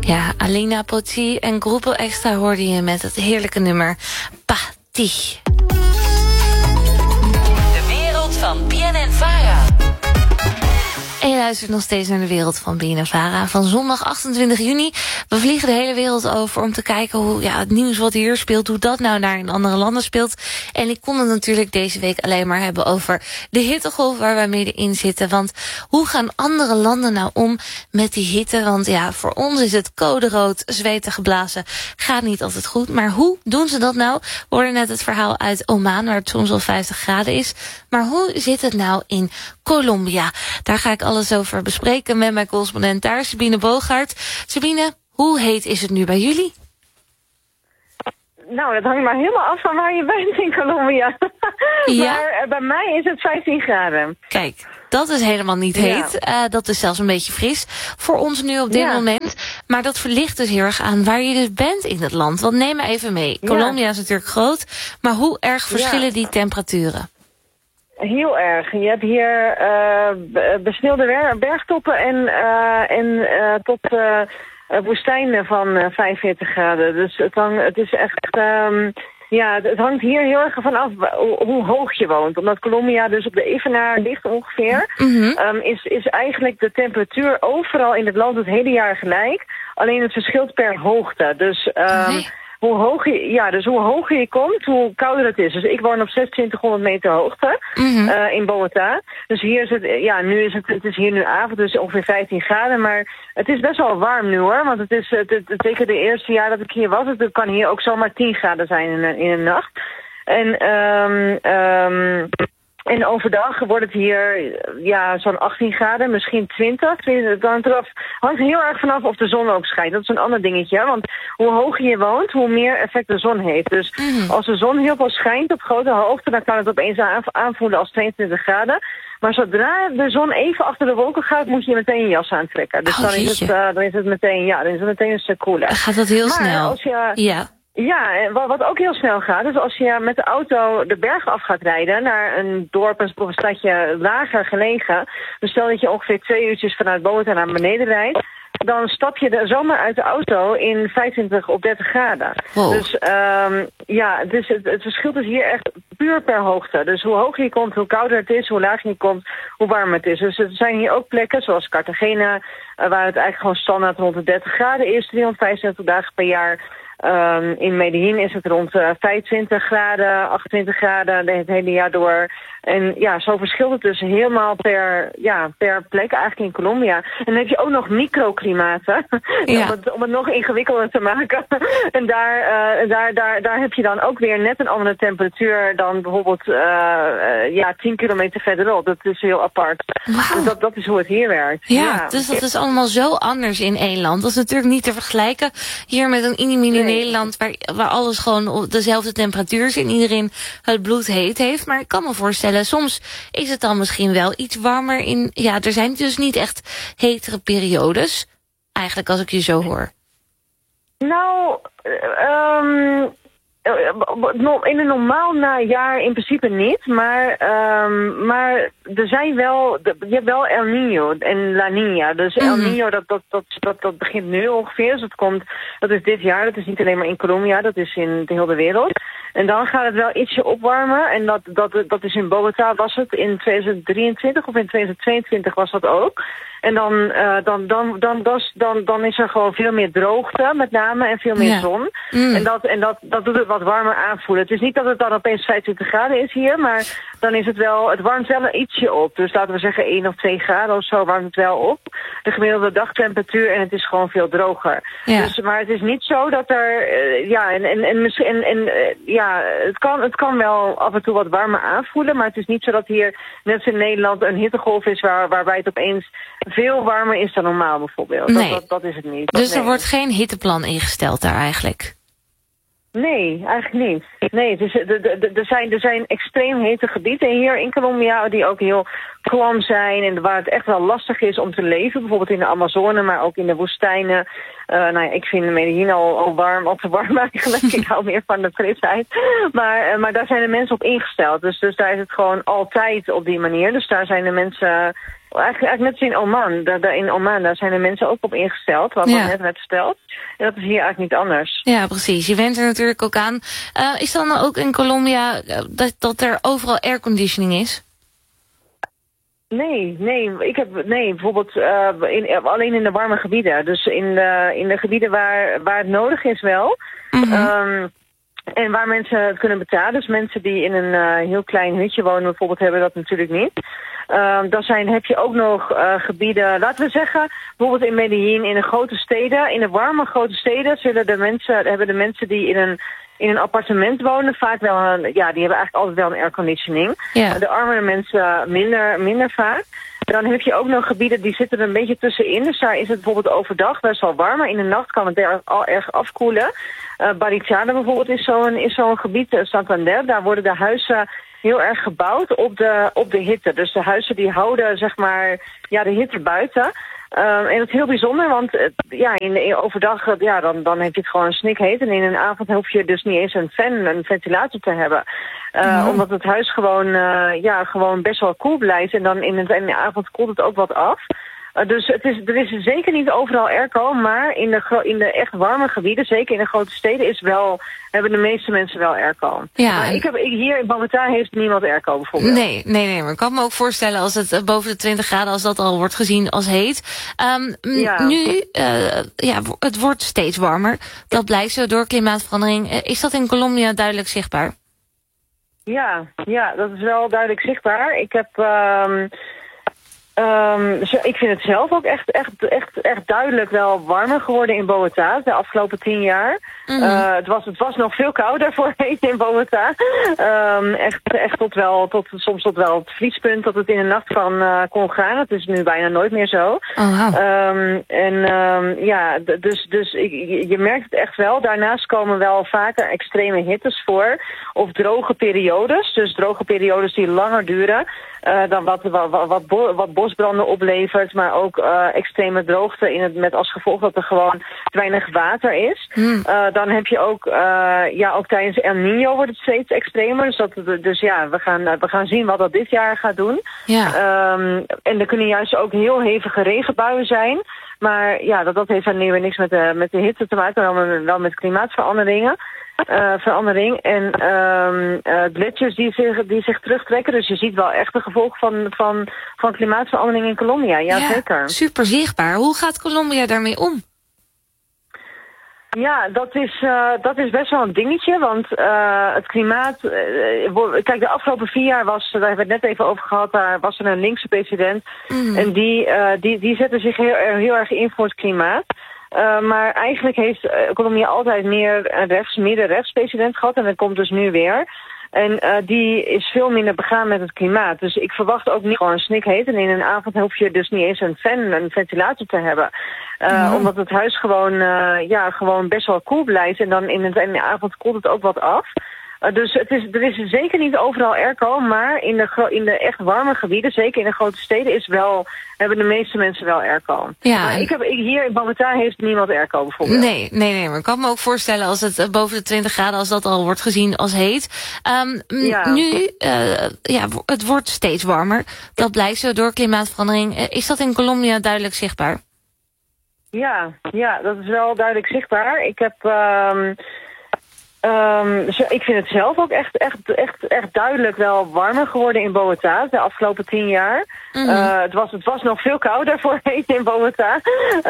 Ja, Alina Poti en Grupo Extra hoorde je met het heerlijke nummer Pati. De wereld van BNN-Vara. En je luistert nog steeds naar de wereld van BNN-Vara van zondag 28 juni. We vliegen de hele wereld over om te kijken hoe het nieuws wat hier speelt, hoe dat nou daar in andere landen speelt. En ik kon het natuurlijk deze week alleen maar hebben over de hittegolf waar wij middenin zitten. Want hoe gaan andere landen nou om met die hitte? Want ja, voor ons is het code rood, zweten geblazen, gaat niet altijd goed. Maar hoe doen ze dat nou? We hoorden net het verhaal uit Oman, waar het soms al 50 graden is. Maar hoe zit het nou in Colombia? Daar ga ik alles over bespreken met mijn correspondent daar, Sabine Boogaard. Sabine, hoe heet is het nu bij jullie? Nou, dat hangt maar helemaal af van waar je bent in Colombia. Ja? Maar bij mij is het 15 graden. Kijk, dat is helemaal niet heet. Dat is zelfs een beetje fris voor ons nu op dit moment. Maar dat verlicht dus heel erg aan waar je dus bent in het land. Want neem me even mee. Colombia is natuurlijk groot. Maar hoe erg verschillen die temperaturen? Heel erg. Je hebt hier besneeuwde bergtoppen en tot woestijnen van 45 graden. Dus het is echt... het hangt hier heel erg van af hoe hoog je woont. Omdat Colombia dus op de evenaar ligt ongeveer... is eigenlijk de temperatuur overal in het land het hele jaar gelijk. Alleen het verschilt per hoogte. Dus... Hoe hoger je komt, hoe kouder het is. Dus ik woon op 2600 meter hoogte in Bogota. Dus hier is het is hier nu avond, dus ongeveer 15 graden. Maar het is best wel warm nu hoor. Want het is zeker de eerste jaar dat ik hier was. Het kan hier ook zomaar 10 graden zijn in een nacht. En overdag wordt het hier zo'n 18 graden, misschien 20. Het hangt heel erg vanaf of de zon ook schijnt. Dat is een ander dingetje. Want hoe hoger je woont, hoe meer effect de zon heeft. Dus als de zon heel veel schijnt op grote hoogte, dan kan het opeens aanvoelen als 22 graden. Maar zodra de zon even achter de wolken gaat, moet je meteen een jas aantrekken. Dus dan is het meteen een stuk koeler. Gaat dat heel snel? Ja, wat ook heel snel gaat, is als je met de auto de bergen af gaat rijden naar een dorp of een stadje lager gelegen. Dus stel dat je ongeveer 2 uurtjes vanuit Bogota naar beneden rijdt. Dan stap je er zomaar uit de auto in 25 of 30 graden. Wow. Dus het verschilt is hier echt puur per hoogte. Dus hoe hoger je komt, hoe kouder het is, hoe lager je komt, hoe warmer het is. Dus er zijn hier ook plekken, zoals Cartagena, waar het eigenlijk gewoon standaard rond de 30 graden is, 365 dagen per jaar. In Medellin is het rond 25 graden, 28 graden het hele jaar door. En ja, zo verschilt het dus helemaal per plek eigenlijk in Colombia. En dan heb je ook nog microklimaten, om het nog ingewikkelder te maken. En daar heb je dan ook weer net een andere temperatuur dan bijvoorbeeld 10 kilometer verderop. Dat is heel apart. Wow. Dus dat is hoe het hier werkt. Ja, dus dat is allemaal zo anders in één land. Dat is natuurlijk niet te vergelijken hier met een inimini Nederland waar alles gewoon op dezelfde temperatuur is en iedereen het bloed heet heeft. Maar ik kan me voorstellen, soms is het dan misschien wel iets warmer in... Ja, er zijn dus niet echt hetere periodes, eigenlijk als ik je zo hoor. Nou, in een normaal najaar in principe niet, maar er zijn wel, je hebt wel El Niño en La Niña. Dus El Niño, dat begint nu ongeveer. Dus dat is dit jaar, dat is niet alleen maar in Colombia, dat is in de hele wereld. En dan gaat het wel ietsje opwarmen. En dat is in Bogota, was het in 2023 of in 2022 was dat ook. En dan is er gewoon veel meer droogte, met name, en veel meer zon. En dat doet het wat warmer aanvoelen. Het is niet dat het dan opeens 25 graden is hier, maar dan is het warmt wel ietsje op. Dus laten we zeggen 1 of 2 graden of zo warmt het wel op. De gemiddelde dagtemperatuur, en het is gewoon veel droger. Ja. Dus, maar het is niet zo dat er, het kan wel af en toe wat warmer aanvoelen, maar het is niet zo dat hier, net als in Nederland, een hittegolf is waarbij het opeens veel warmer is dan normaal bijvoorbeeld. Nee. Dat is het niet. Dus er wordt geen hitteplan ingesteld daar eigenlijk? Nee, eigenlijk niet. Nee, er zijn extreem hete gebieden hier in Colombia die ook heel klam zijn en waar het echt wel lastig is om te leven. Bijvoorbeeld in de Amazone, maar ook in de woestijnen. Ik vind Medellin al te warm eigenlijk. Ik hou meer van de frisheid. Maar daar zijn de mensen op ingesteld. Dus daar is het gewoon altijd op die manier. Dus daar zijn de mensen Eigenlijk net als in Oman. In Oman daar zijn de mensen ook op ingesteld, wat net werd verteld. En dat is hier eigenlijk niet anders. Ja, precies. Je went er natuurlijk ook aan. Is dan ook in Colombia dat er overal airconditioning is? Nee, bijvoorbeeld alleen in de warme gebieden. Dus in de gebieden waar het nodig is wel. Mm-hmm. En waar mensen het kunnen betalen. Dus mensen die in een heel klein hutje wonen bijvoorbeeld hebben dat natuurlijk niet. Dan heb je ook nog gebieden, laten we zeggen, bijvoorbeeld in Medellin, in de grote steden. In de warme grote steden hebben de mensen die in een appartement wonen vaak wel die hebben eigenlijk altijd wel een airconditioning. Yeah. De armere mensen minder vaak. Dan heb je ook nog gebieden die zitten er een beetje tussenin. Dus daar is het bijvoorbeeld overdag best wel warm, maar in de nacht kan het al erg afkoelen. Barichara bijvoorbeeld is zo'n gebied, Santander. Daar worden de huizen heel erg gebouwd op de hitte. Dus de huizen die houden zeg maar de hitte buiten. En dat is heel bijzonder, want overdag dan heb je het gewoon snikheet. En in een avond hoef je dus niet eens een ventilator te hebben. Omdat het huis gewoon best wel koel blijft. En dan in de avond koelt het ook wat af. Dus er is zeker niet overal airco, maar in de echt warme gebieden, zeker in de grote steden, hebben de meeste mensen wel airco. Ja, maar hier in Bogota heeft niemand airco bijvoorbeeld. Nee, maar ik kan me ook voorstellen als het boven de 20 graden, als dat al wordt gezien als heet. Het wordt steeds warmer. Dat blijkt zo door klimaatverandering. Is dat in Colombia duidelijk zichtbaar? Ja, dat is wel duidelijk zichtbaar. Ik vind het zelf ook echt duidelijk wel warmer geworden in Bogota de afgelopen 10 jaar. Mm-hmm. Het was nog veel kouder voorheen in Bogota. Echt soms tot wel het vriespunt dat het in de nacht van kon gaan. Dat is nu bijna nooit meer zo. Dus je merkt het echt wel. Daarnaast komen wel vaker extreme hittes voor. Of droge periodes. Dus droge periodes die langer duren. Dan wat bosbranden oplevert, maar ook extreme droogte met als gevolg dat er gewoon te weinig water is. Dan heb je ook tijdens El Niño wordt het steeds extremer. Dus we gaan zien wat dat dit jaar gaat doen. Ja. En er kunnen juist ook heel hevige regenbuien zijn. Maar dat heeft dan weer niks met de hitte te maken, wel met klimaatveranderingen. Gletsjers die zich terugtrekken. Dus je ziet wel echt de gevolgen van klimaatverandering in Colombia. Ja, zeker. Super zichtbaar. Hoe gaat Colombia daarmee om? Ja, dat is best wel een dingetje, want het klimaat... kijk, de afgelopen 4 jaar daar hebben we het net even over gehad, daar was er een linkse president. En die zette zich heel erg in voor het klimaat. Maar eigenlijk heeft Colombia altijd meer een midden-rechts president gehad. En dat komt dus nu weer. En die is veel minder begaan met het klimaat. Dus ik verwacht ook niet gewoon snikheet. En in een avond hoef je dus niet eens een ventilator te hebben. Omdat het huis gewoon best wel koel blijft. En dan in de avond koelt het ook wat af. Dus er is zeker niet overal airco, maar in de echt warme gebieden, zeker in de grote steden, hebben de meeste mensen wel airco. Ja, maar hier in Bogota heeft niemand airco bijvoorbeeld. Nee, maar ik kan me ook voorstellen als het boven de 20 graden, als dat al wordt gezien als heet. Het wordt steeds warmer. Dat blijkt zo door klimaatverandering. Is dat in Colombia duidelijk zichtbaar? Ja, dat is wel duidelijk zichtbaar. Ik vind het zelf ook echt duidelijk wel warmer geworden in Bogota de afgelopen 10 jaar. Het was nog veel kouder voorheen in Bogota.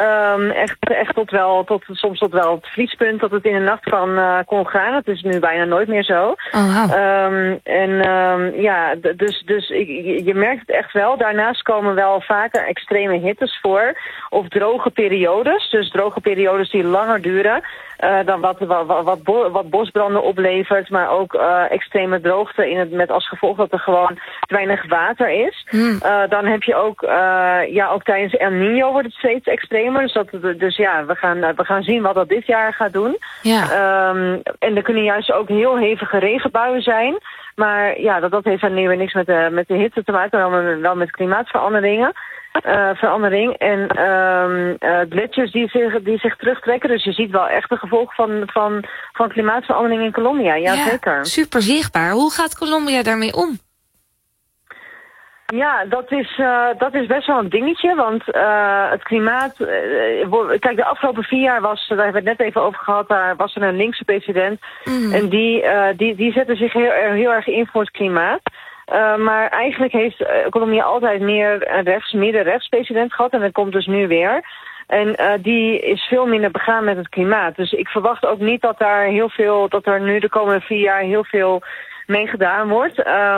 Soms tot wel het vriespunt dat het in de nacht van kon gaan. Dat is nu bijna nooit meer zo. Dus je merkt het echt wel. Daarnaast komen wel vaker extreme hittes voor. Of droge periodes. Dus droge periodes die langer duren. Dan wat bosbranden oplevert, maar ook extreme droogte met als gevolg dat er gewoon te weinig water is. Dan heb je ook tijdens El Niño wordt het steeds extremer. Dus we gaan zien wat dat dit jaar gaat doen. Ja. En er kunnen juist ook heel hevige regenbuien zijn. Maar dat heeft dan weer niks met de hitte te maken, maar wel met klimaatveranderingen. Gletsjers die zich terugtrekken. Dus je ziet wel echt de gevolgen van klimaatverandering in Colombia. Ja, zeker. Super zichtbaar. Hoe gaat Colombia daarmee om? Ja, dat is best wel een dingetje, want het klimaat... kijk, de afgelopen 4 jaar daar hebben we het net even over gehad, daar was er een linkse president. En die zette zich heel erg in voor het klimaat. Maar eigenlijk heeft Colombia altijd meer midden-rechts president gehad en dat komt dus nu weer. En die is veel minder begaan met het klimaat. Dus ik verwacht ook niet dat er nu de komende 4 jaar heel veel mee gedaan wordt.